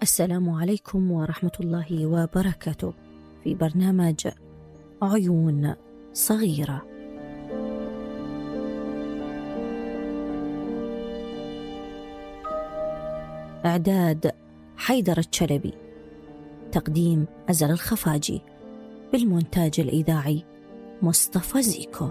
السلام عليكم ورحمة الله وبركاته. في برنامج عيون صغيرة. إعداد حيدر الشلبي، تقديم أزل الخفاجي، بالمونتاج الإذاعي مصطفى زيكو.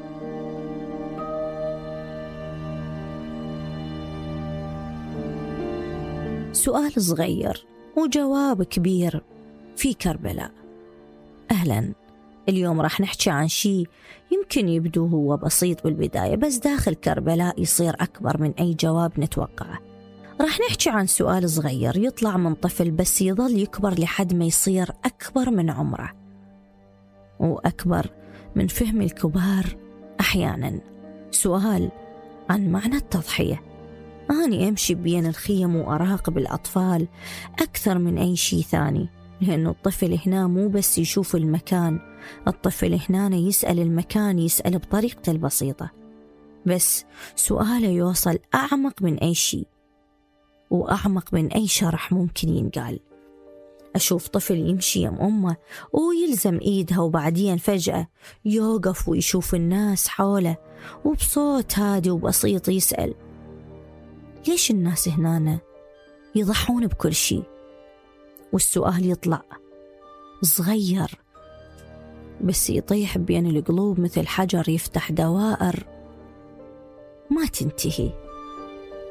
سؤال صغير وجواب كبير في كربلاء. أهلا، اليوم راح نحكي عن شيء يمكن يبدو هو بسيط بالبداية، بس داخل كربلاء يصير أكبر من أي جواب نتوقعه. راح نحكي عن سؤال صغير يطلع من طفل بس يظل يكبر لحد ما يصير أكبر من عمره وأكبر من فهم الكبار أحيانا. سؤال عن معنى التضحية. أنا أمشي بين الخيم وأراقب الأطفال أكثر من أي شيء ثاني، لأنه الطفل هنا مو بس يشوف المكان، الطفل هنا يسأل المكان، يسأل بطريقته البسيطة، بس سؤاله يوصل أعمق من أي شيء وأعمق من أي شرح ممكن ينقال. أشوف طفل يمشي يم أمه ويلزم إيدها، وبعدين فجأة يوقف ويشوف الناس حوله وبصوت هادي وبسيط يسأل: ليش الناس هنا يضحون بكل شيء؟ والسؤال يطلع صغير بس يطيح بين القلوب مثل حجر يفتح دوائر ما تنتهي.